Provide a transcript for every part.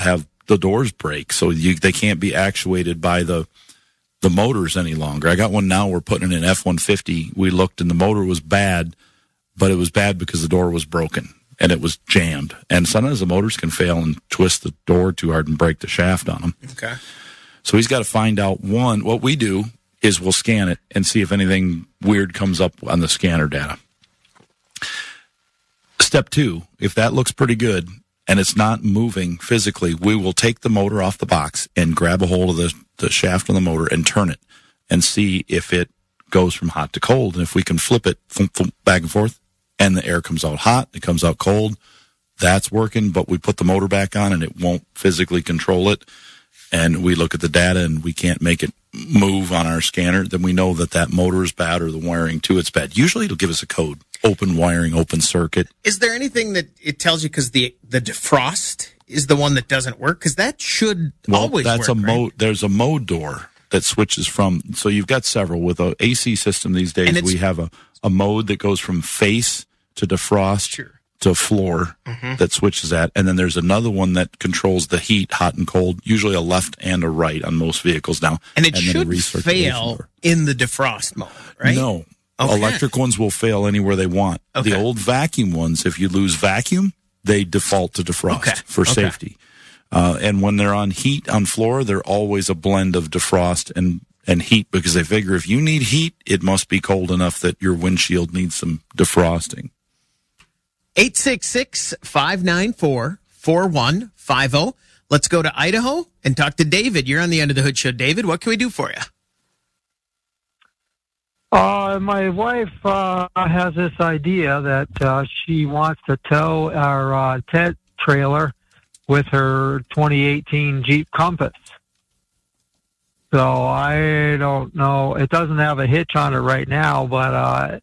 have the doors break, so they can't be actuated by the motors any longer. I got one now. We're putting in an F-150. We looked, and the motor was bad, but it was bad because the door was broken and it was jammed. And sometimes the motors can fail and twist the door too hard and break the shaft on them. Okay. So he's got to find out, one, what we do is we'll scan it and see if anything weird comes up on the scanner data. Step 2, if that looks pretty good and it's not moving physically, we will take the motor off the box and grab a hold of the shaft on the motor and turn it and see if it goes from hot to cold. And if we can flip it back and forth and the air comes out hot, it comes out cold, that's working, but we put the motor back on and it won't physically control it. And we look at the data and we can't make it move on our scanner, then we know that motor is bad or the wiring to it's bad. Usually it'll give us a code. Open wiring, open circuit. Is there anything that it tells you because the defrost is the one that doesn't work? Because that should always that's work, right? There's a mode door that switches from, so you've got several. With an AC system these days, we have a mode that goes from face to defrost to floor that switches that. And then there's another one that controls the heat, hot and cold, usually a left and a right on most vehicles now. And it should fail in the defrost mode, right? No. Okay. Electric ones will fail anywhere they want. Okay. The old vacuum ones, if you lose vacuum, they default to defrost for safety. And when they're on heat on floor, they're always a blend of defrost and heat, because they figure if you need heat, it must be cold enough that your windshield needs some defrosting. 866-594-4150. Let's go to Idaho and talk to David. You're on the End of the Hood Show. David, what can we do for you? My wife has this idea that she wants to tow our tent trailer with her 2018 Jeep Compass. So I don't know. It doesn't have a hitch on it right now, but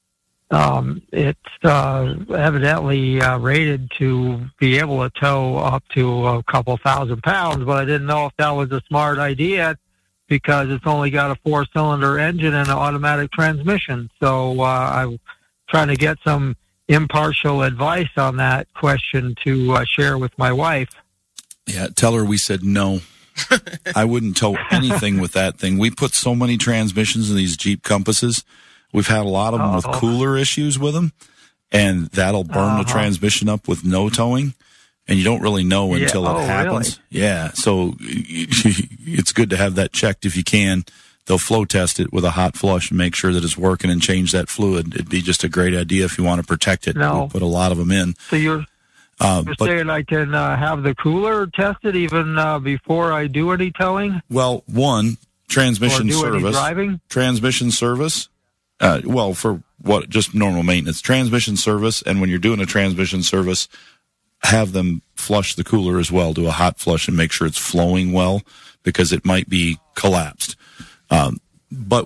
it's evidently rated to be able to tow up to a couple thousand pounds, but I didn't know if that was a smart idea because it's only got a 4-cylinder engine and an automatic transmission. So I'm trying to get some impartial advice on that question to share with my wife. Yeah, tell her we said no. I wouldn't tow anything with that thing. We put so many transmissions in these Jeep Compasses. We've had a lot of them with cooler issues with them, and that'll burn the transmission up with no towing, and you don't really know until it happens. Really? Yeah, so it's good to have that checked if you can. They'll flow test it with a hot flush and make sure that it's working and change that fluid. It'd be just a great idea if you want to protect it. No. We'll put a lot of them in. So you're saying I can have the cooler tested even before I do any towing? Well, one, transmission service. Transmission service. For what, just normal maintenance, transmission service. And when you're doing a transmission service, have them flush the cooler as well. Do a hot flush and make sure it's flowing well, because it might be collapsed. But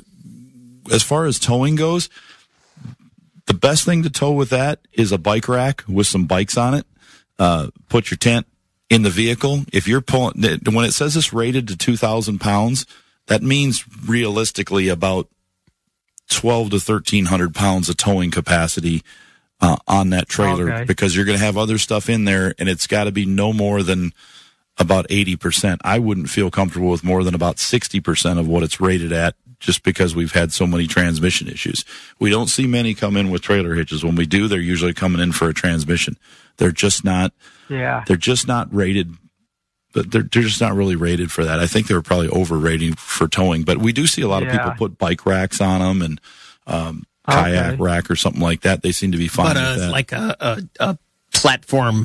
as far as towing goes, the best thing to tow with that is a bike rack with some bikes on it. Put your tent in the vehicle. If you're pulling, when it says it's rated to 2,000 pounds, that means realistically about 1,200 to 1,300 pounds of towing capacity on that trailer, because you're going to have other stuff in there, and it's got to be no more than about 80%. I wouldn't feel comfortable with more than about 60% of what it's rated at, just because we've had so many transmission issues. We don't see many come in with trailer hitches. When we do, they're usually coming in for a transmission. They're just not. Yeah. They're just not rated. But they're just not really rated for that. I think they were probably overrated for towing. But we do see a lot of people put bike racks on them and kayak rack or something like that. They seem to be fine with that. Like a platform,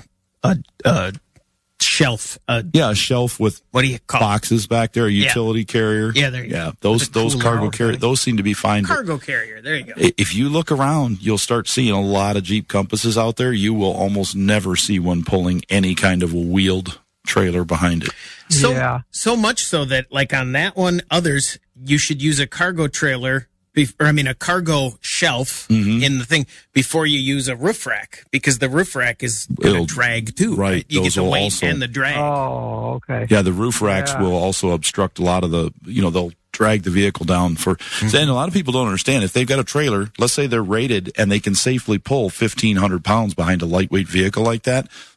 shelf. A shelf with what do you call boxes back there, a utility carrier. Yeah, there you go. Yeah, those cargo carrier, those seem to be fine. Cargo carrier, there you go. If you look around, you'll start seeing a lot of Jeep Compasses out there. You will almost never see one pulling any kind of a wheeled trailer behind it. So much so that, like on that one, others, you should use a cargo trailer, a cargo shelf in the thing before you use a roof rack, because the roof rack is going to drag too. Right. You get the weight and the drag. Oh, okay. Yeah, the roof racks will also obstruct a lot of the, they'll drag the vehicle down for, and a lot of people don't understand, if they've got a trailer, let's say they're rated and they can safely pull 1,500 pounds behind a lightweight vehicle like that,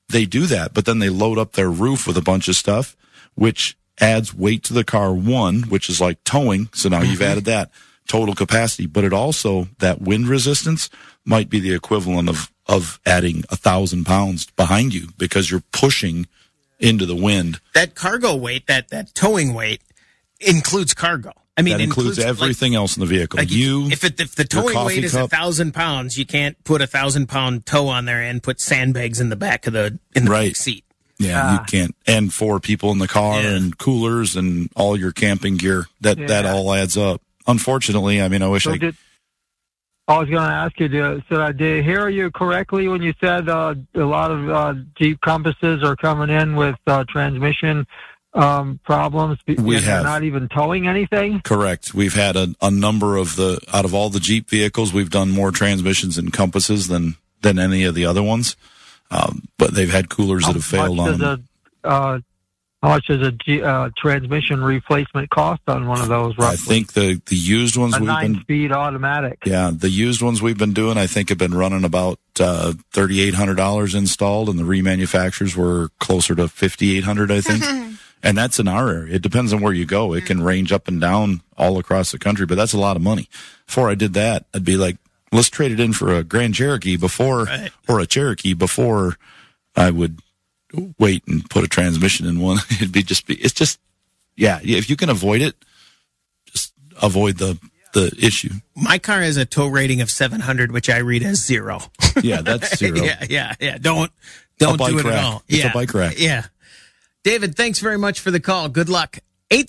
they do that, but then they load up their roof with a bunch of stuff, which adds weight to the car, which is like towing. So now you've added that total capacity, but it also, that wind resistance might be the equivalent of adding 1,000 pounds behind you because you're pushing into the wind. That cargo weight, that towing weight includes cargo. I mean, that includes everything else in the vehicle. Like if the towing weight is 1,000 pounds, you can't put 1,000-pound tow on there and put sandbags in the back of the back seat. Yeah, you can't. And 4 people in the car and coolers and all your camping gear. That all adds up. Unfortunately, I mean, I wish I was going to ask you, did I hear you correctly when you said a lot of Jeep Compasses are coming in with transmission problems? We have not even towing anything? Correct. We've had a number of out of all the Jeep vehicles, we've done more transmissions and Compasses than any of the other ones. But they've had coolers that have failed on them. How much does a transmission replacement cost on one of those, roughly? I think the used ones a 9-speed automatic. Yeah, the used ones we've been doing, I think, have been running about $3,800 installed, and the remanufacturers were closer to $5,800, I think. And that's in our area. It depends on where you go. It can range up and down all across the country, but that's a lot of money. Before I did that, I'd be like, let's trade it in for a Grand Cherokee or a Cherokee before I would wait and put a transmission in one. It's just, if you can avoid it, just avoid the issue. My car has a tow rating of 700, which I read as 0. Yeah, that's 0. yeah. Don't do it at all. It's a bike rack. Yeah. David, thanks very much for the call. Good luck.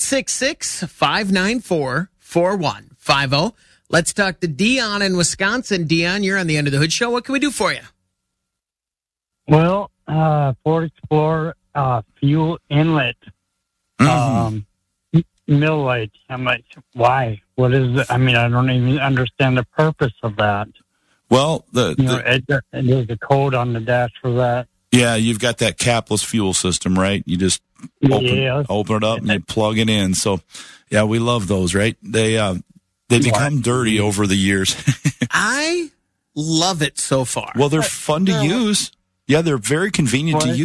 866-594-4150. Let's talk to Dion in Wisconsin. Dion, you're on the Under the Hood Show. What can we do for you? Well, Ford Explorer fuel inlet mill light. I'm like, why? What is it? I mean, I don't even understand the purpose of that. Well, there's a code on the dash for that. Yeah, you've got that capless fuel system, right? You just open it up and you plug it in. So, yeah, we love those, right? They become dirty over the years. I love it so far. Well, they're fun to use. Yeah, they're very convenient to use.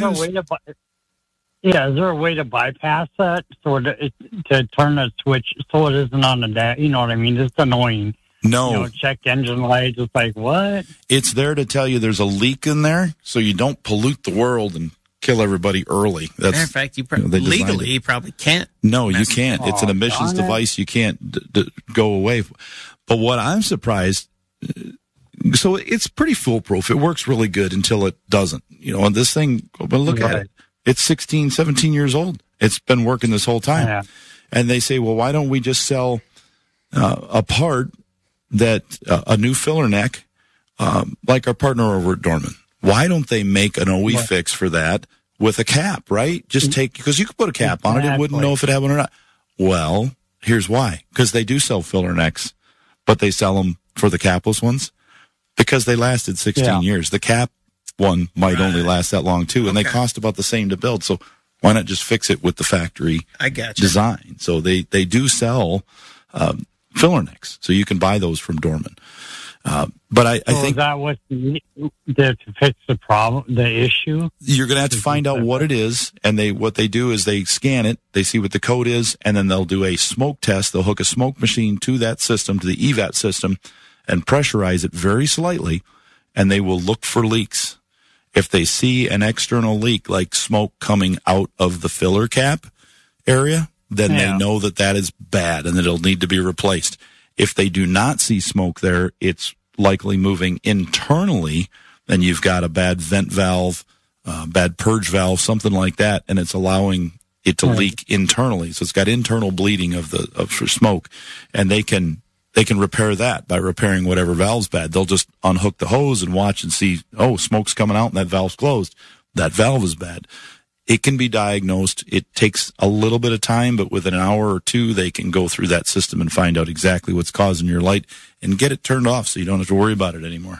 Is there a way to bypass that to turn the switch so it isn't on the dash? You know what I mean? It's annoying. No. Check engine lights. It's like, what? It's there to tell you there's a leak in there so you don't pollute the world and kill everybody early. Matter of fact, you probably can't. No, you can't. It's an emissions device. You can't go away. But what I'm surprised, so it's pretty foolproof. It works really good until it doesn't. And this thing, but look at it. It's 16, 17 years old. It's been working this whole time. Yeah. And they say, well, why don't we just sell a part that a new filler neck, like our partner over at Dorman? Why don't they make an OE fix for that with a cap, right? Just because you could put a cap on it and wouldn't know if it had one or not. Well, here's why. Because they do sell filler necks, but they sell them for the capless ones because they lasted 16 years. The cap one might only last that long too, and they cost about the same to build. So why not just fix it with the factory design? So they do sell filler necks, so you can buy those from Dorman. But I think is that what to fix the problem, the issue? You're going to have to find out what it is, and what they do is they scan it, they see what the code is, and then they'll do a smoke test. They'll hook a smoke machine to that system, to the EVAT system, and pressurize it very slightly, and they will look for leaks. If they see an external leak, like smoke coming out of the filler cap area, then they know that is bad and that it'll need to be replaced. If they do not see smoke there, it's likely moving internally, then you've got a bad vent valve, bad purge valve, something like that, and it's allowing it to leak internally. So it's got internal bleeding for smoke, and they can repair that by repairing whatever valve's bad. They'll just unhook the hose and watch and see, smoke's coming out and that valve's closed. That valve is bad. It can be diagnosed. It takes a little bit of time, but within an hour or two, they can go through that system and find out exactly what's causing your light and get it turned off so you don't have to worry about it anymore.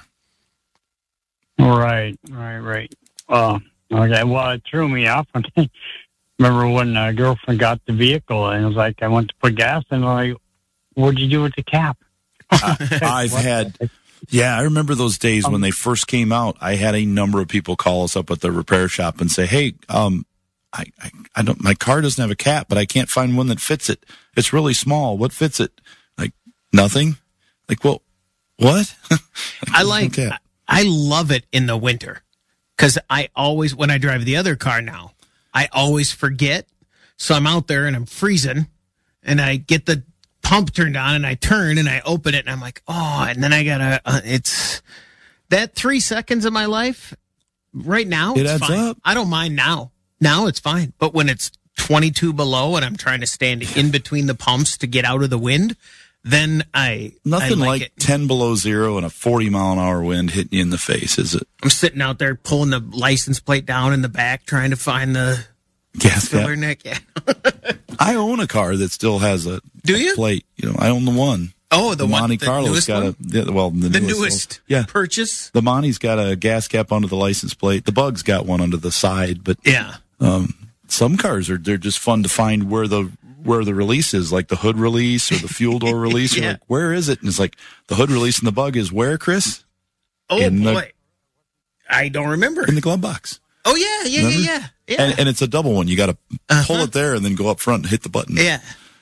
Right. Okay. Well, it threw me off. Remember when a girlfriend got the vehicle and it was like, I went to put gas in, and I'm like, what'd you do with the cap? I've had Yeah, I remember those days when they first came out. I had a number of people call us up at the repair shop and say, "Hey, I don't. My car doesn't have a cap, but I can't find one that fits it. It's really small. What fits it? Like nothing. Like, well, what? I love it in the winter because I always, when I drive the other car now, I always forget. So I'm out there and I'm freezing, and I get the pump turned on, and I turn and I open it, and I'm like, oh, and then I gotta. It's that 3 seconds of my life right now. It adds fine. up. I don't mind now. Now it's fine. But when it's 22 below and I'm trying to stand in between the pumps to get out of the wind, then Nothing I like it. 10 below zero and a 40-mile-an-hour wind hitting you in the face, is it? I'm sitting out there pulling the license plate down in the back, trying to find the gas filler neck. Yeah. I own a car that still has a plate. You know, I own the one. Oh, the one, Monte the Carlo's got the newest purchase. The Monte's got a gas cap under the license plate. The Bug's got one under the side, but yeah. Some cars they're just fun to find where the release is, like the hood release or the fuel door release. You're like, where is it? And it's like the hood release in the Bug is where, Chris? Oh boy, I don't remember. In the glove box. Oh yeah. And it's a double one. You got to pull it there and then go up front and hit the button. Yeah.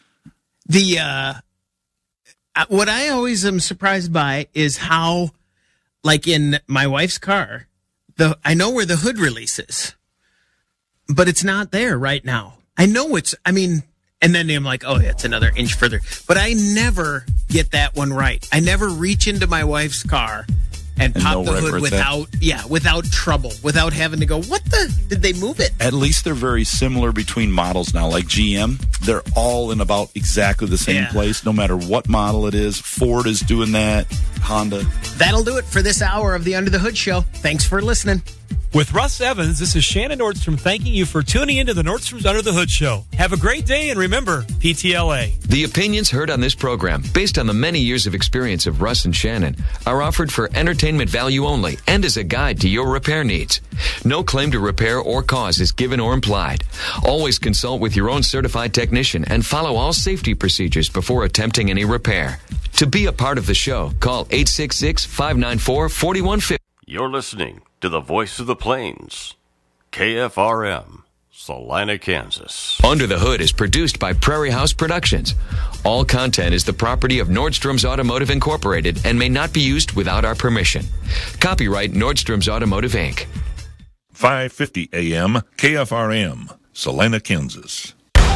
What I always am surprised by is how, like in my wife's car, I know where the hood release is, but it's not there right now. I know and then I'm like, oh, it's another inch further. But I never get that one right. I never reach into my wife's car and pop the hood without trouble, without having to go, did they move it? At least they're very similar between models now. Like GM, they're all in about exactly the same place, no matter what model it is. Ford is doing that. Honda. That'll do it for this hour of the Under the Hood Show. Thanks for listening. With Russ Evans, this is Shannon Nordstrom thanking you for tuning into the Nordstrom's Under the Hood Show. Have a great day, and remember, PTLA. The opinions heard on this program, based on the many years of experience of Russ and Shannon, are offered for entertainment value only and as a guide to your repair needs. No claim to repair or cause is given or implied. Always consult with your own certified technician and follow all safety procedures before attempting any repair. To be a part of the show, call 866-594-4150. You're listening to the Voice of the Plains, KFRM, Salina, Kansas. Under the Hood is produced by Prairie House Productions. All content is the property of Nordstrom's Automotive Incorporated and may not be used without our permission. Copyright Nordstrom's Automotive, Inc. 5:50 a.m. KFRM, Salina, Kansas.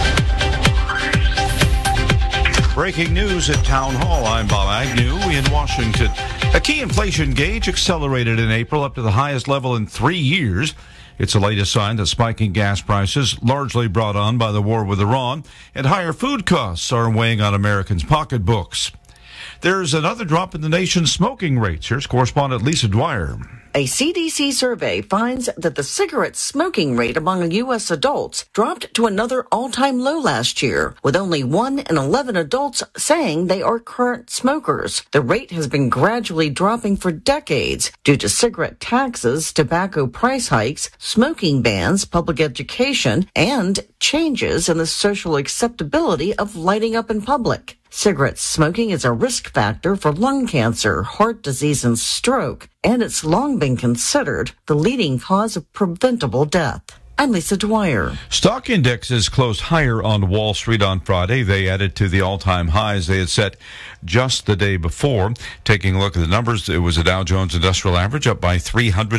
Breaking news at Town Hall. I'm Bob Agnew in Washington. A key inflation gauge accelerated in April up to the highest level in 3 years. It's the latest sign that spiking gas prices, largely brought on by the war with Iran, and higher food costs are weighing on Americans' pocketbooks. There's another drop in the nation's smoking rates. Here's correspondent Lisa Dwyer. A CDC survey finds that the cigarette smoking rate among U.S. adults dropped to another all-time low last year, with only 1 in 11 adults saying they are current smokers. The rate has been gradually dropping for decades due to cigarette taxes, tobacco price hikes, smoking bans, public education, and changes in the social acceptability of lighting up in public. Cigarette smoking is a risk factor for lung cancer, heart disease, and stroke, and it's long been considered the leading cause of preventable death. I'm Lisa Dwyer. Stock indexes closed higher on Wall Street on Friday. They added to the all-time highs they had set just the day before. Taking a look at the numbers, it was the Dow Jones Industrial Average up by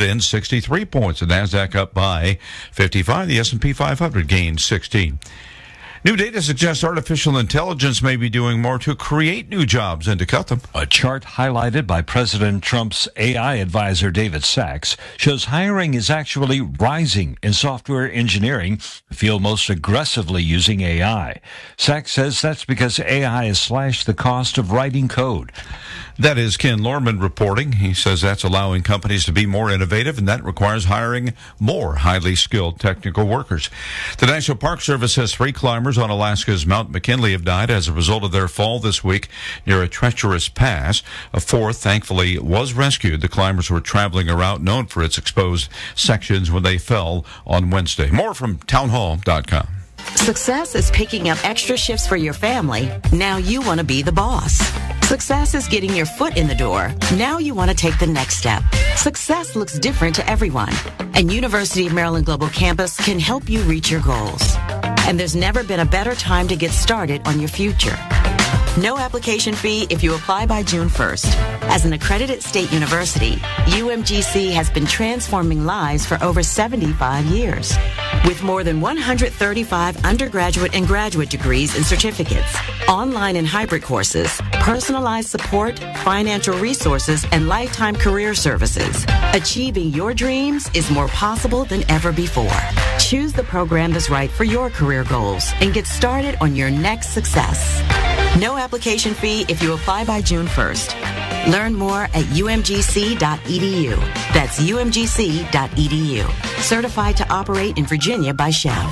363 points. The NASDAQ up by 55. The S&P 500 gained 16. New data suggests artificial intelligence may be doing more to create new jobs than to cut them. A chart highlighted by President Trump's AI advisor, David Sachs, shows hiring is actually rising in software engineering, the field most aggressively using AI. Sachs says that's because AI has slashed the cost of writing code. That is Ken Lorman reporting. He says that's allowing companies to be more innovative, and that requires hiring more highly skilled technical workers. The National Park Service says 3 climbers on Alaska's Mount McKinley have died as a result of their fall this week near a treacherous pass. A 4th, thankfully, was rescued. The climbers were traveling a route known for its exposed sections when they fell on Wednesday. More from townhall.com. Success is picking up extra shifts for your family. Now you want to be the boss. Success is getting your foot in the door. Now you want to take the next step. Success looks different to everyone, and University of Maryland Global Campus can help you reach your goals. And there's never been a better time to get started on your future. No application fee if you apply by June 1st. As an accredited state university, UMGC has been transforming lives for over 75 years. With more than 135 undergraduate and graduate degrees and certificates, online and hybrid courses, personalized support, financial resources, and lifetime career services, achieving your dreams is more possible than ever before. Choose the program that's right for your career goals and get started on your next success. No application fee if you apply by June 1st. Learn more at umgc.edu. That's umgc.edu. Certified to operate in Virginia by Chev.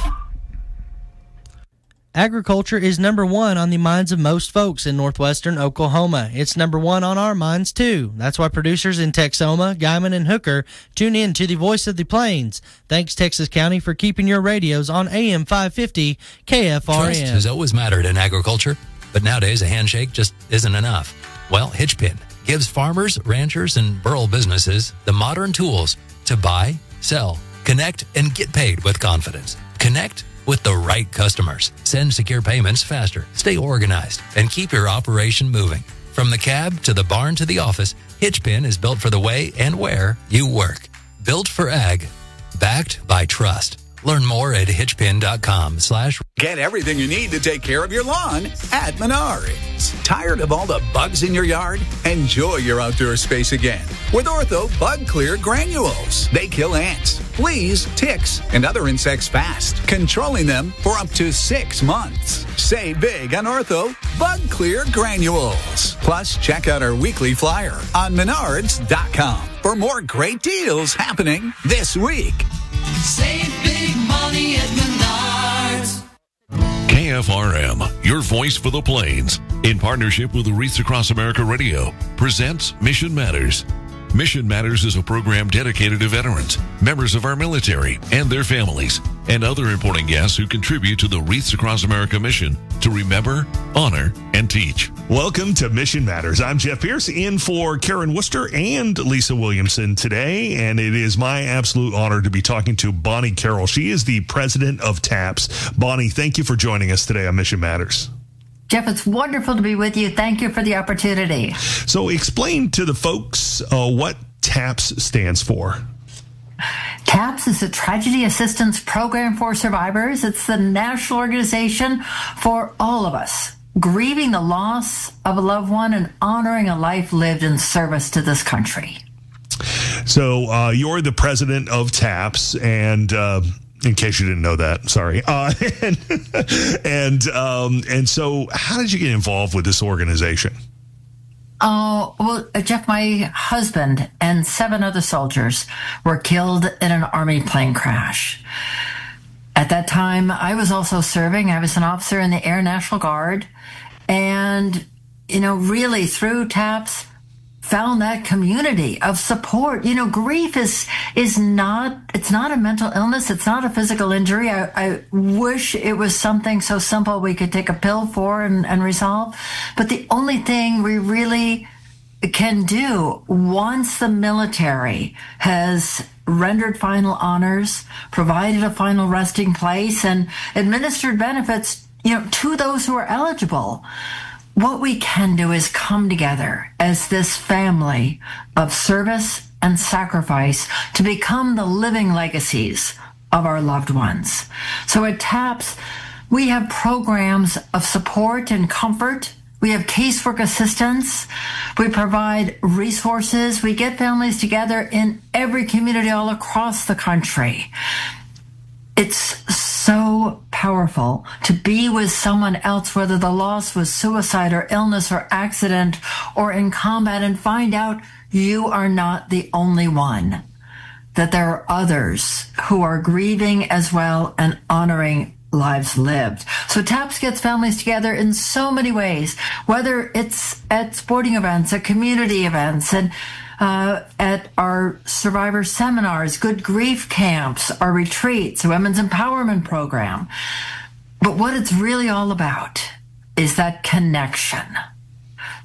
Agriculture is number one on the minds of most folks in northwestern Oklahoma. It's number one on our minds, too. That's why producers in Texoma, Guyman, and Hooker tune in to the Voice of the Plains. Thanks, Texas County, for keeping your radios on AM 550 KFRN. Trust has always mattered in agriculture, but nowadays a handshake just isn't enough. Well, Hitchpin gives farmers, ranchers, and rural businesses the modern tools to buy, sell, connect, and get paid with confidence. Connect with the right customers. Send secure payments faster, stay organized, and keep your operation moving. From the cab to the barn to the office, Hitchpin is built for the way and where you work. Built for ag, backed by trust. Learn more at hitchpin.com/ Get everything you need to take care of your lawn at Menards. Tired of all the bugs in your yard? Enjoy your outdoor space again with Ortho Bug Clear Granules. They kill ants, fleas, ticks, and other insects fast, controlling them for up to 6 months. Save big on Ortho Bug Clear Granules. Plus, check out our weekly flyer on Menards.com for more great deals happening this week. Save big money at Menards. KFRM, your voice for the Plains, in partnership with the Wreaths Across America Radio, presents Mission Matters. Mission Matters is a program dedicated to veterans, members of our military, and their families, and other important guests who contribute to the Wreaths Across America mission to remember, honor, and teach. Welcome to Mission Matters. I'm Jeff Pierce, in for Karen Worcester and Lisa Williamson today, and it is my absolute honor to be talking to Bonnie Carroll. She is the president of TAPS. Bonnie, thank you for joining us today on Mission Matters. Jeff, it's wonderful to be with you. Thank you for the opportunity. So explain to the folks what TAPS stands for. TAPS is a Tragedy Assistance Program for Survivors. It's the national organization for all of us, grieving the loss of a loved one and honoring a life lived in service to this country. So you're the president of TAPS, and in case you didn't know that, sorry. And so how did you get involved with this organization? Oh, well, Jeff, my husband and 7 other soldiers were killed in an Army plane crash. At that time, I was also serving. I was an officer in the Air National Guard. And, really through TAPS, found that community of support. Grief is not, it's not a mental illness. It's not a physical injury. I wish it was something so simple we could take a pill for and resolve. But the only thing we really can do once the military has rendered final honors, provided a final resting place, and administered benefits, to those who are eligible, what we can do is come together as this family of service and sacrifice to become the living legacies of our loved ones. So at TAPS, we have programs of support and comfort. We have casework assistance. We provide resources. We get families together in every community all across the country. It's so powerful to be with someone else, whether the loss was suicide or illness or accident or in combat, and find out you are not the only one, that there are others who are grieving as well and honoring lives lived. So TAPS gets families together in so many ways, whether it's at sporting events, at community events, and at our survivor seminars, good grief camps, our retreats, a women's empowerment program. But what it's really all about is that connection.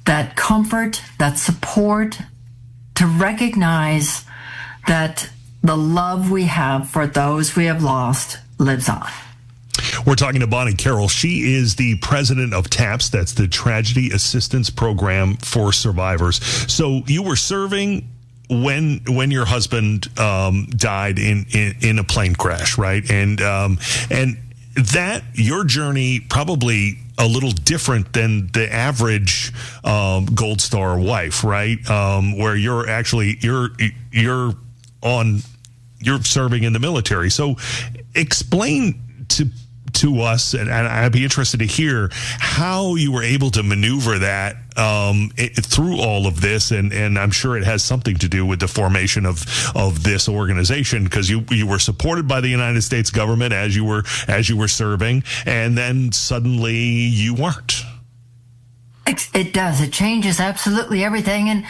that comfort, that support, to recognize that the love we have for those we have lost lives on. We're talking to Bonnie Carroll. She is the president of TAPS. That's the Tragedy Assistance Program for Survivors. So you were serving when your husband died in a plane crash, right? And that your journey probably a little different than the average Gold Star wife, right? Where you're actually you're serving in the military. So explain to us, and I'd be interested to hear how you were able to maneuver that through all of this, and I'm sure it has something to do with the formation of this organization, because you were supported by the United States government as you were serving, and then suddenly you weren't. It does. It changes absolutely everything, and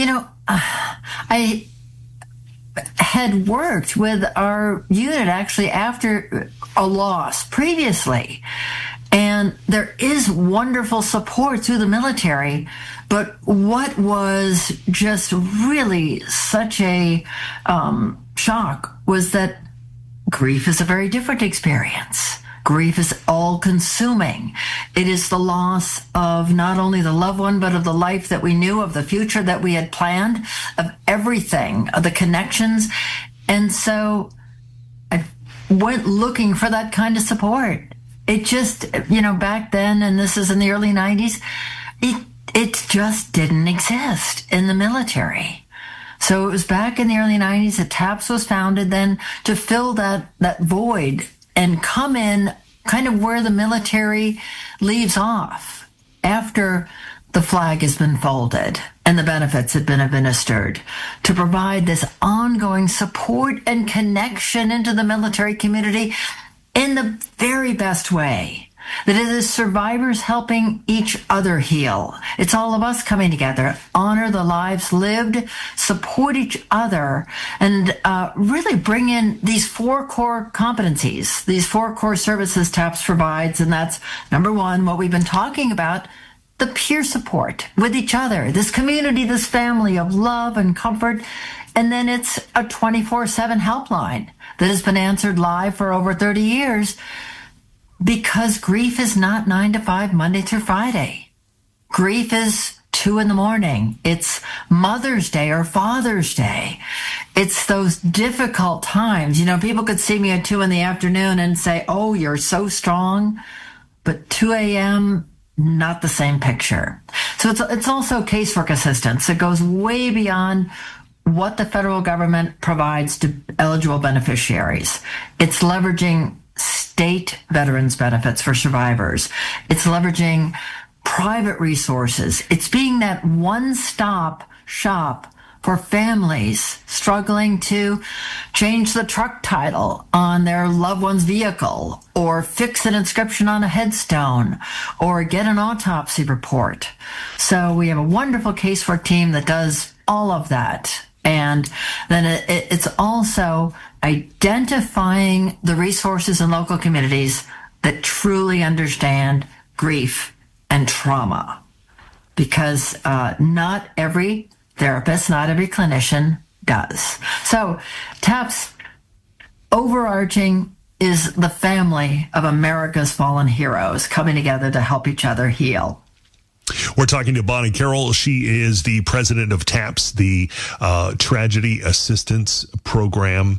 I had worked with our unit actually after a loss previously. And there is wonderful support through the military. But what was just really such a shock was that grief is a very different experience. Grief is all-consuming. It is the loss of not only the loved one, but of the life that we knew, of the future that we had planned, of everything, of the connections. And so I went looking for that kind of support. It just, back then, and this is in the early 90s, it just didn't exist in the military. So it was back in the early 90s that TAPS was founded then to fill that void and come in kind of where the military leaves off after the flag has been folded and the benefits have been administered, to provide this ongoing support and connection into the military community in the very best way. That it is survivors helping each other heal. It's all of us coming together, honor the lives lived, support each other, and really bring in these 4 core competencies, these 4 core services TAPS provides. And that's, number one, what we've been talking about, the peer support with each other, this community, this family of love and comfort. And then it's a 24/7 helpline that has been answered live for over 30 years. Because grief is not 9 to 5, Monday through Friday. Grief is 2 a.m. It's Mother's Day or Father's Day. It's those difficult times. People could see me at 2 p.m. and say, "Oh, you're so strong." But 2 a.m., not the same picture. So it's also casework assistance. It goes way beyond what the federal government provides to eligible beneficiaries. It's leveraging state veterans benefits for survivors. It's leveraging private resources. It's being that one-stop shop for families struggling to change the truck title on their loved one's vehicle, or fix an inscription on a headstone, or get an autopsy report. So we have a wonderful casework team that does all of that. And then it's also identifying the resources in local communities that truly understand grief and trauma. Because not every therapist, not every clinician does. So TAPS, overarching, is the family of America's fallen heroes coming together to help each other heal. We're talking to Bonnie Carroll. She is the president of TAPS, the Tragedy Assistance Program,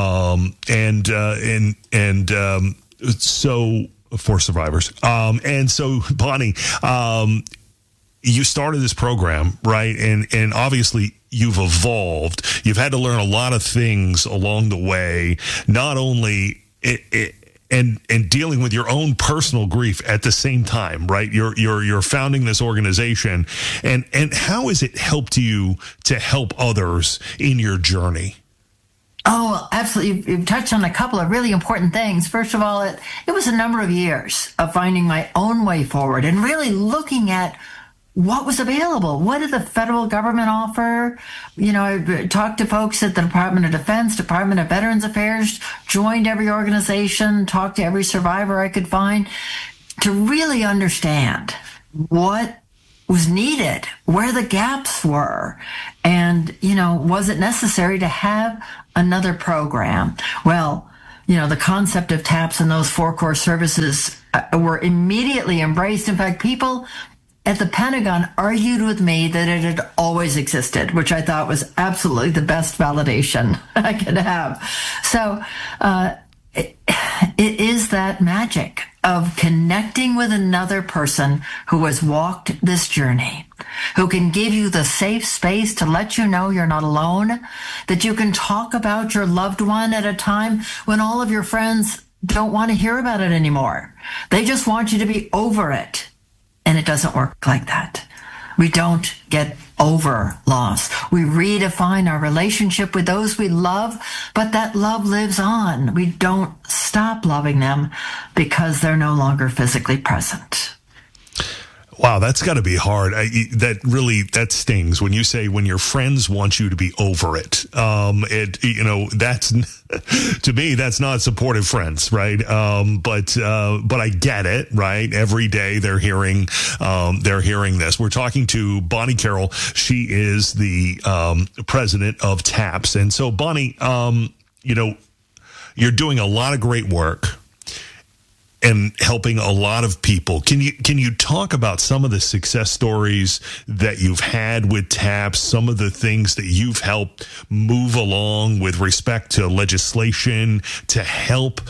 so for survivors. And so, Bonnie, you started this program, right? And obviously you've evolved. You've had to learn a lot of things along the way, not only and dealing with your own personal grief at the same time, right? You're founding this organization, and how has it helped you to help others in your journey? Oh, absolutely. You've touched on a couple of really important things. First of all, it was a number of years of finding my own way forward and really looking at what was available. What did the federal government offer? I talked to folks at the Department of Defense, Department of Veterans Affairs, joined every organization, talked to every survivor I could find to really understand what was needed, where the gaps were, and, was it necessary to have another program? Well, the concept of TAPS and those 4 core services were immediately embraced. In fact, people at the Pentagon argued with me that it had always existed, which I thought was absolutely the best validation I could have. So it is that magic of connecting with another person who has walked this journey, who can give you the safe space to let you know you're not alone, that you can talk about your loved one at a time when all of your friends don't want to hear about it anymore. They just want you to be over it. And it doesn't work like that. We don't get over loss. We redefine our relationship with those we love, but that love lives on. We don't stop loving them because they're no longer physically present. Wow, that's got to be hard. That stings when you say when your friends want you to be over it. That's to me, that's not supportive friends, right? But I get it, right? Every day they're hearing this. We're talking to Bonnie Carroll. She is the president of TAPS, and so Bonnie, you're doing a lot of great work and helping a lot of people. Can you talk about some of the success stories that you've had with TAPS, some of the things that you've helped move along with respect to legislation to help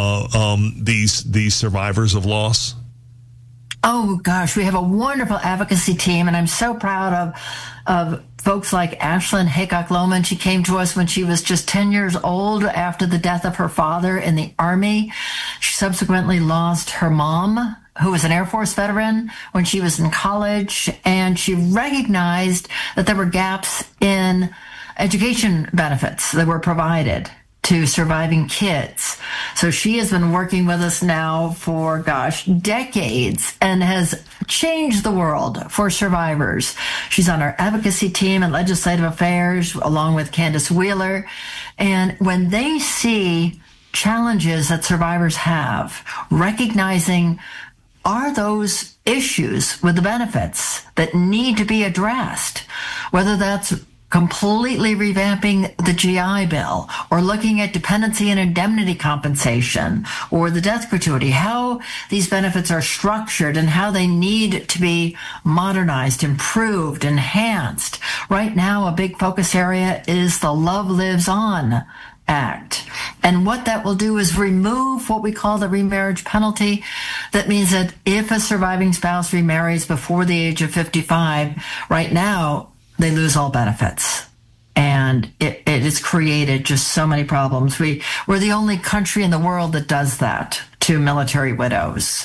these survivors of loss? Oh gosh, we have a wonderful advocacy team, and I'm so proud of folks like Ashlyn Haycock-Lohman. She came to us when she was just 10 years old after the death of her father in the Army. She subsequently lost her mom, who was an Air Force veteran, when she was in college, and she recognized that there were gaps in education benefits that were provided to surviving kids. So she has been working with us now for, decades, and has changed the world for survivors. She's on our advocacy team and legislative affairs, along with Candace Wheeler. And when they see challenges that survivors have, recognizing are those issues with the benefits that need to be addressed, whether that's completely revamping the GI Bill, or looking at dependency and indemnity compensation, or the death gratuity, how these benefits are structured and how they need to be modernized, improved, enhanced. Right now, a big focus area is the Love Lives On Act. And what that will do is remove what we call the remarriage penalty. That means that if a surviving spouse remarries before the age of 55, right now, they lose all benefits. And it has created just so many problems. We're the only country in the world that does that to military widows.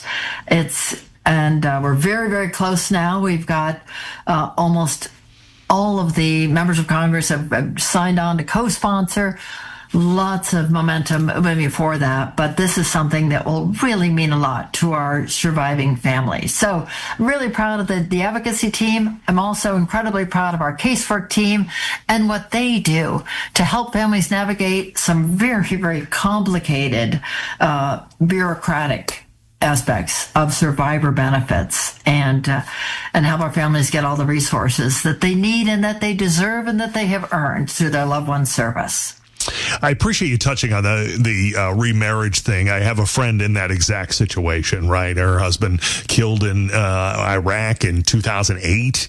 We're very, very close now. We've got almost all of the members of Congress have signed on to co-sponsor. Lots of momentum moving for that, but this is something that will really mean a lot to our surviving families. So I'm really proud of the advocacy team. I'm also incredibly proud of our casework team and what they do to help families navigate some very, very complicated bureaucratic aspects of survivor benefits, and help our families get all the resources that they need and that they deserve and that they have earned through their loved one's service. I appreciate you touching on the remarriage thing. I have a friend in that exact situation, right? Her husband killed in Iraq in 2008.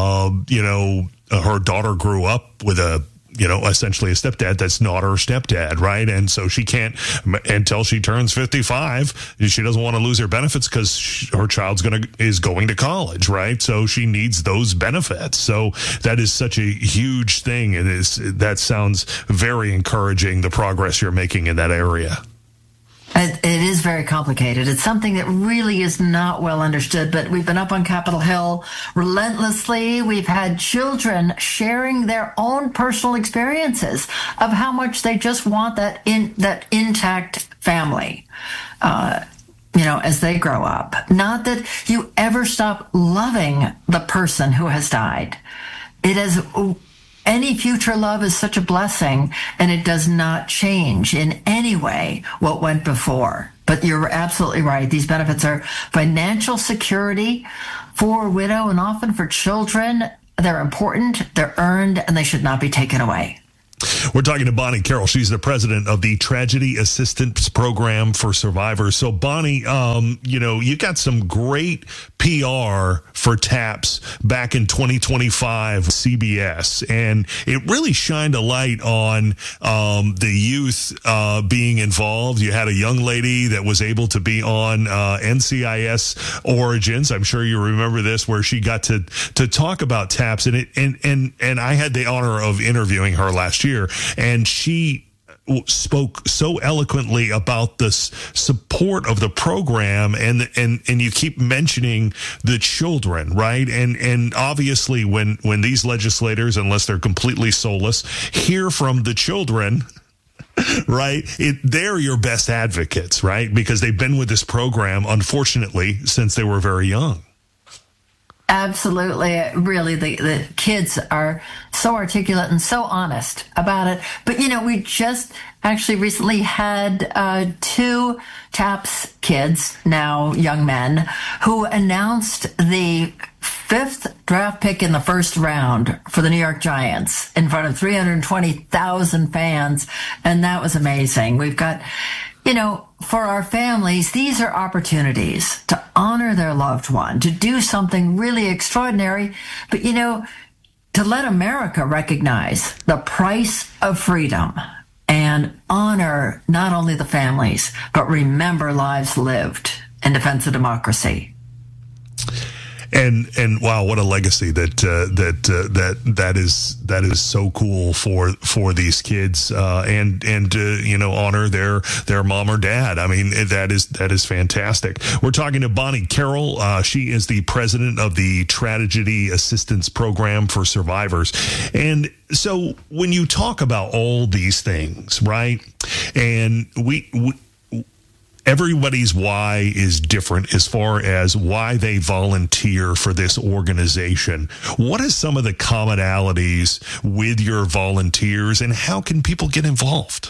Her daughter grew up with essentially a stepdad that's not her stepdad, right? And so she can't, until she turns 55, she doesn't want to lose her benefits because her child's is going to college, right? So she needs those benefits. So that is such a huge thing. That sounds very encouraging, the progress you're making in that area. It is very complicated. It's something that really is not well understood, but we've been up on Capitol Hill relentlessly. We've had children sharing their own personal experiences of how much they just want that intact family, as they grow up. Not that you ever stop loving the person who has died. Any future love is such a blessing, and it does not change in any way what went before. But you're absolutely right. These benefits are financial security for a widow and often for children. They're important, they're earned, and they should not be taken away. We're talking to Bonnie Carroll. She's the president of the Tragedy Assistance Program for Survivors. So, Bonnie, you got some great PR for TAPS back in 2025, CBS, and it really shined a light on the youth being involved. You had a young lady that was able to be on NCIS Origins. I'm sure you remember this, where she got to talk about TAPS, and I had the honor of interviewing her last year. And she spoke so eloquently about the support of the program, and you keep mentioning the children, right? And obviously when these legislators, unless they're completely soulless, hear from the children, right, they're your best advocates, right? Because they've been with this program, unfortunately, since they were very young. Absolutely. Really, the kids are so articulate and so honest about it. But, we just actually recently had 2 TAPS kids, now young men, who announced the 5th draft pick in the first round for the New York Giants in front of 320,000 fans. And that was amazing. We've got, for our families, these are opportunities to honor their loved one, to do something really extraordinary, but, to let America recognize the price of freedom and honor not only the families, but remember lives lived in defense of democracy. And wow, what a legacy that is so cool for these kids, and honor their mom or dad. I mean, that is fantastic. We're talking to Bonnie Carroll. She is the president of the Tragedy Assistance Program for Survivors. And so when you talk about all these things, right? And everybody's why is different as far as why they volunteer for this organization. What are some of the commonalities with your volunteers, and how can people get involved?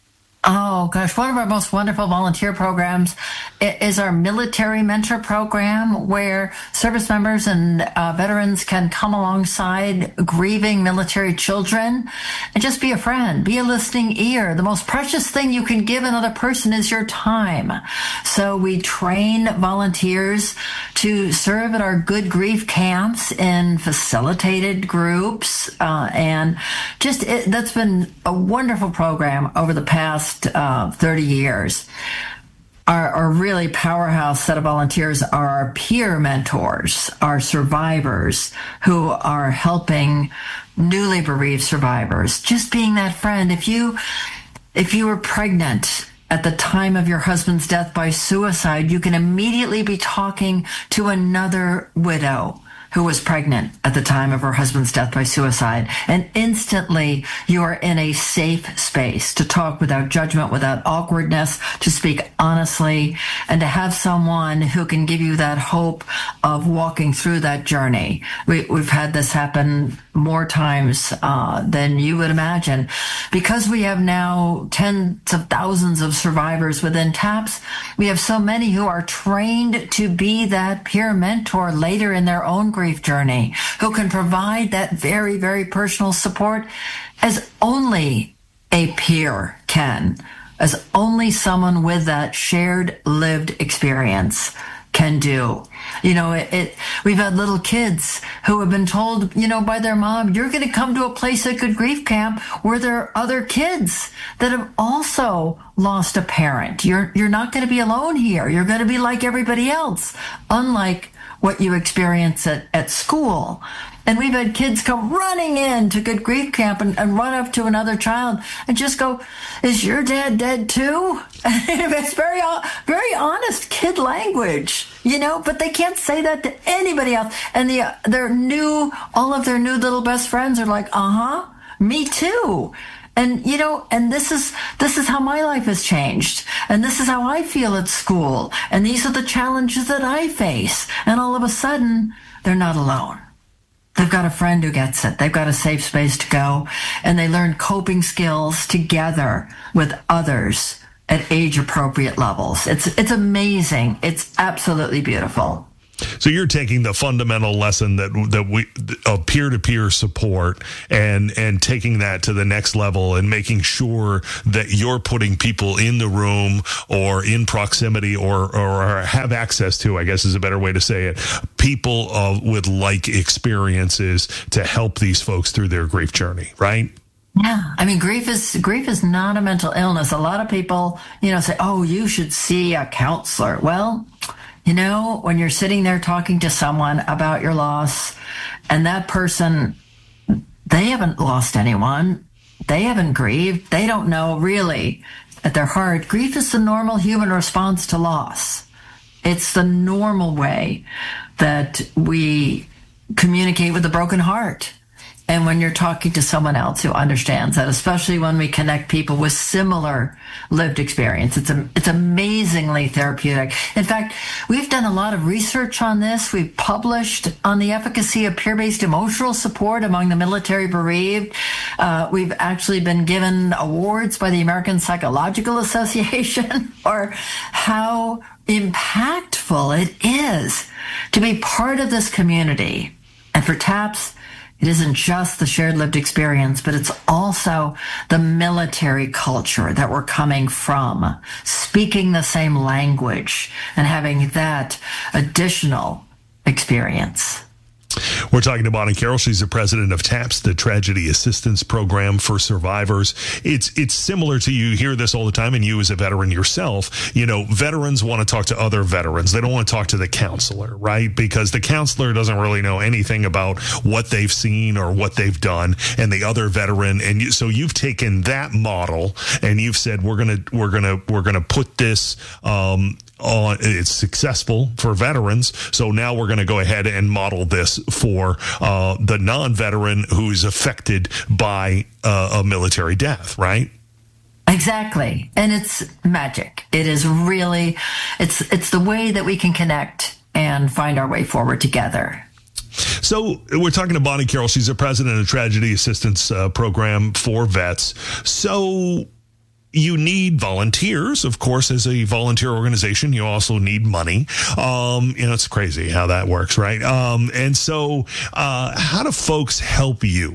Oh, gosh. One of our most wonderful volunteer programs is our military mentor program, where service members and veterans can come alongside grieving military children and just be a friend, be a listening ear. The most precious thing you can give another person is your time. So we train volunteers to serve at our Good Grief camps in facilitated groups. And that's been a wonderful program over the past 30 years. Our really powerhouse set of volunteers are our peer mentors, our survivors who are helping newly bereaved survivors. Just being that friend. If you were pregnant at the time of your husband's death by suicide, you can immediately be talking to another widow who was pregnant at the time of her husband's death by suicide. And instantly you are in a safe space to talk without judgment, without awkwardness, to speak honestly, and to have someone who can give you that hope of walking through that journey. We've had this happen more times than you would imagine. Because we have now tens of thousands of survivors within TAPS, we have so many who are trained to be that peer mentor later in their own grief journey, who can provide that very, very personal support as only a peer can, as only someone with that shared lived experience can do. We've had little kids who have been told, by their mom, you're going to come to a place at Good Grief Camp where there are other kids that have also lost a parent. You're not going to be alone here. You're going to be like everybody else, unlike what you experience at school. And we've had kids come running in to Good Grief Camp and run up to another child and just go, is your dad dead too? It's very, very honest kid language, but they can't say that to anybody else. And all of their new little best friends are like, me too. And, and this is how my life has changed. And this is how I feel at school. And these are the challenges that I face. And all of a sudden, they're not alone. They've got a friend who gets it. They've got a safe space to go. And they learn coping skills together with others at age appropriate levels. It's amazing. It's absolutely beautiful. So you're taking the fundamental lesson that we of peer-to-peer support and taking that to the next level and making sure that you're putting people in the room or in proximity or have access to, I guess is a better way to say it, people with like experiences to help these folks through their grief journey, right? Yeah, I mean, grief is not a mental illness. A lot of people, say, "Oh, you should see a counselor." Well, when you're sitting there talking to someone about your loss, and that person, they haven't lost anyone, they haven't grieved, they don't know really at their heart. Grief is the normal human response to loss. It's the normal way that we communicate with a broken heart. And when you're talking to someone else who understands that, especially when we connect people with similar lived experience, it's amazingly therapeutic. In fact, we've done a lot of research on this. We've published on the efficacy of peer-based emotional support among the military bereaved. We've actually been given awards by the American Psychological Association for how impactful it is to be part of this community. And for TAPS, it isn't just the shared lived experience, but it's also the military culture that we're coming from, speaking the same language and having that additional experience. We're talking to Bonnie Carroll. She's the president of TAPS, the Tragedy Assistance Program for Survivors. It's similar to, you hear this all the time, and you as a veteran yourself, veterans want to talk to other veterans. They don't want to talk to the counselor, right? Because the counselor doesn't really know anything about what they've seen or what they've done, and the other veteran. So you've taken that model and you've said, we're gonna put this, it's successful for veterans, so now we're going to go ahead and model this for the non-veteran who's affected by a military death, right? Exactly. And it's magic. It is really, it's the way that we can connect and find our way forward together. So we're talking to Bonnie Carroll. She's the president of the Tragedy Assistance Program for Vets. So you need volunteers, of course. As a volunteer organization, you also need money. It's crazy how that works, right? And so, how do folks help you?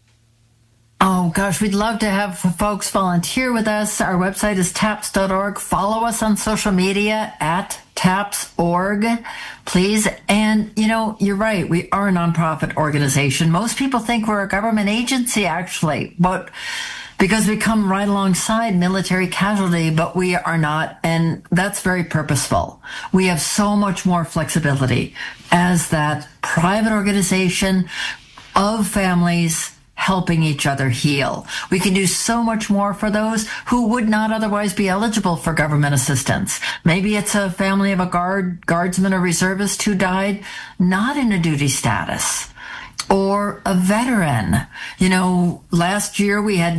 Oh, gosh, we'd love to have folks volunteer with us. Our website is taps.org. Follow us on social media at taps.org, please. And, you're right. We are a nonprofit organization. Most people think we're a government agency, actually, but because we come right alongside military casualty, but we are not, and that's very purposeful. We have so much more flexibility as that private organization of families helping each other heal. We can do so much more for those who would not otherwise be eligible for government assistance. Maybe it's a family of a guardsman or reservist who died not in a duty status, or a veteran. Last year we had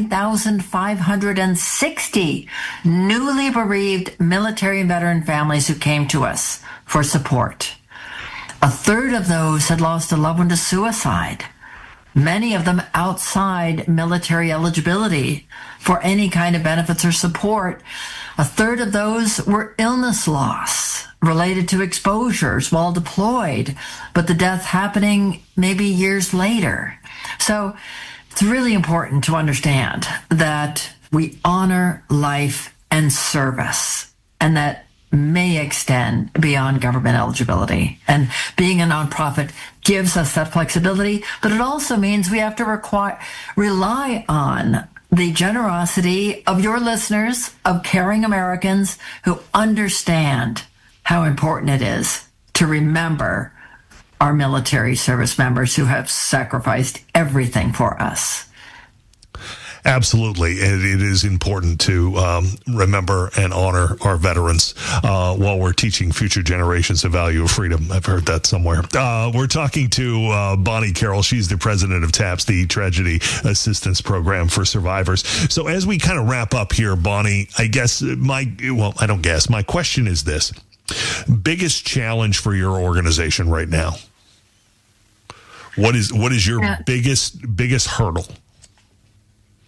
9,560 newly bereaved military and veteran families who came to us for support. A third of those had lost a loved one to suicide, many of them outside military eligibility for any kind of benefits or support. A third of those were illness loss related to exposures while deployed, but the death happening maybe years later. So it's really important to understand that we honor life and service, and that may extend beyond government eligibility. And being a nonprofit gives us that flexibility, but it also means we have to rely on the generosity of your listeners, of caring Americans who understand how important it is to remember our military service members who have sacrificed everything for us. Absolutely. It is important to remember and honor our veterans while we're teaching future generations the value of freedom. I've heard that somewhere. We're talking to Bonnie Carroll. She's the president of TAPS, the Tragedy Assistance Program for Survivors. So as we kind of wrap up here, Bonnie, my question is this. Biggest challenge for your organization right now? What is your biggest hurdle?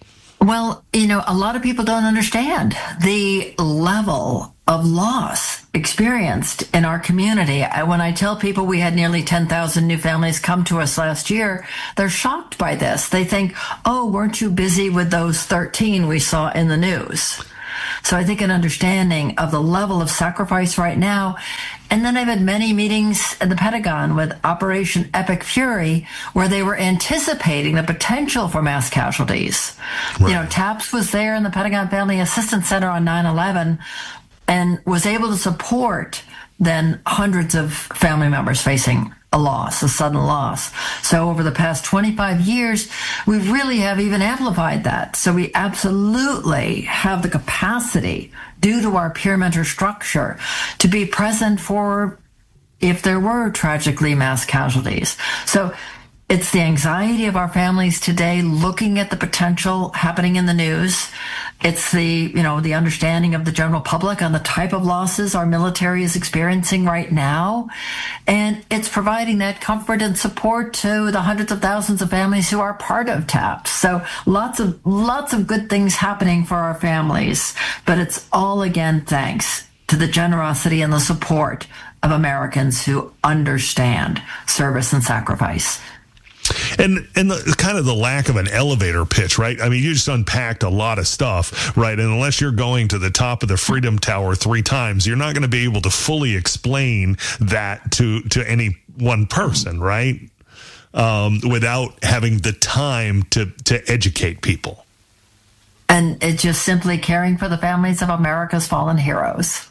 Well, a lot of people don't understand the level of loss experienced in our community. When I tell people we had nearly 10,000 new families come to us last year, they're shocked by this. They think, oh, weren't you busy with those 13 we saw in the news? So I think an understanding of the level of sacrifice right now. And then I've had many meetings at the Pentagon with Operation Epic Fury, where they were anticipating the potential for mass casualties. Right. TAPS was there in the Pentagon Family Assistance Center on 9/11 and was able to support then hundreds of family members facing a sudden loss. So over the past 25 years, we really have even amplified that. So we absolutely have the capacity, due to our peer mentor structure, to be present for if there were tragically mass casualties. So it's the anxiety of our families today looking at the potential happening in the news. It's the understanding of the general public on the type of losses our military is experiencing right now. And it's providing that comfort and support to the hundreds of thousands of families who are part of TAPS. So lots of good things happening for our families. But it's all, again, thanks to the generosity and the support of Americans who understand service and sacrifice. And the kind of the lack of an elevator pitch, right? I mean, you just unpacked a lot of stuff, right? And unless you're going to the top of the Freedom Tower 3 times, you're not going to be able to fully explain that to any one person, right? Without having the time to educate people. And it's just simply caring for the families of America's fallen heroes.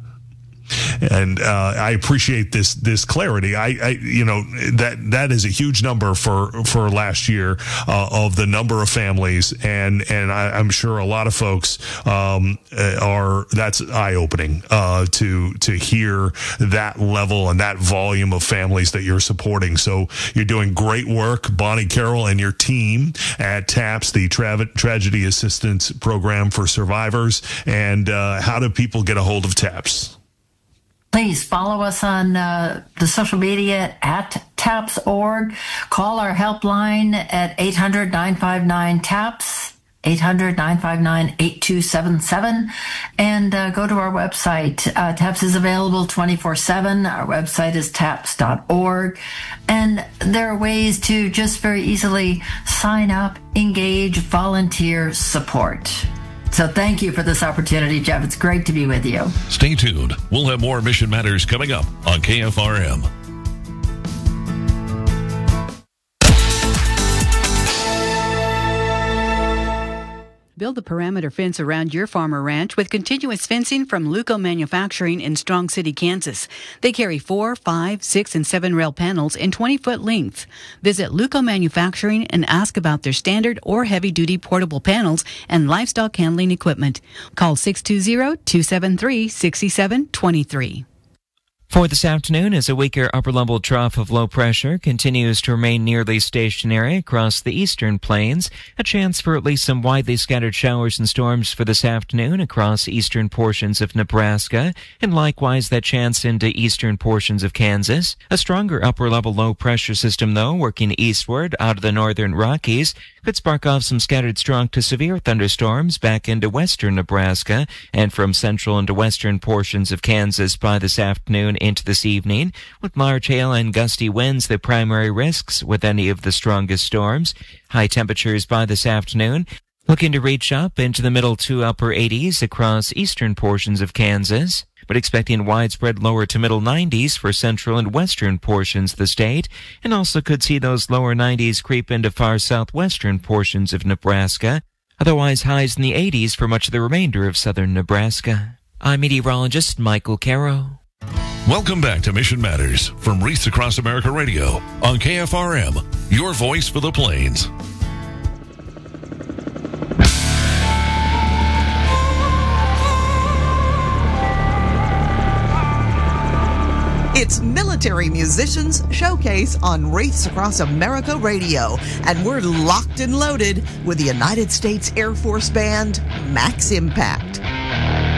And I appreciate this clarity. That is a huge number for last year of the number of families, and I'm sure a lot of folks that's eye opening to hear that level and that volume of families that you're supporting. So you're doing great work, Bonnie Carroll and your team at TAPS, the Tragedy Assistance Program for Survivors. And how do people get a hold of TAPS? Please follow us on the social media at TAPS.org. Call our helpline at 800-959-TAPS, 800-959-8277, and go to our website. TAPS is available 24/7. Our website is TAPS.org. And there are ways to just very easily sign up, engage, volunteer, support. So thank you for this opportunity, Jeff. It's great to be with you. Stay tuned. We'll have more Mission Matters coming up on KFRM. Build a perimeter fence around your farm or ranch with continuous fencing from Luco Manufacturing in Strong City, Kansas. They carry 4, 5, 6, and 7 rail panels in 20-foot lengths. Visit Luco Manufacturing and ask about their standard or heavy-duty portable panels and livestock handling equipment. Call 620-273-6723. For this afternoon, as a weaker upper-level trough of low pressure continues to remain nearly stationary across the eastern plains, a chance for at least some widely scattered showers and storms for this afternoon across eastern portions of Nebraska, and likewise that chance into eastern portions of Kansas. A stronger upper-level low-pressure system, though, working eastward out of the northern Rockies, could spark off some scattered strong to severe thunderstorms back into western Nebraska and from central into western portions of Kansas by this afternoon into this evening, with large hail and gusty winds the primary risks with any of the strongest storms. High temperatures by this afternoon looking to reach up into the middle to upper 80s across eastern portions of Kansas, but expecting widespread lower to middle 90s for central and western portions of the state, and also could see those lower 90s creep into far southwestern portions of Nebraska. Otherwise, highs in the 80s for much of the remainder of southern Nebraska. I'm meteorologist Michael Caro. Welcome back to Mission Matters from Wreaths Across America Radio on KFRM, your voice for the plains. It's Military Musicians Showcase on Wreaths Across America Radio, and we're locked and loaded with the United States Air Force Band, Max Impact.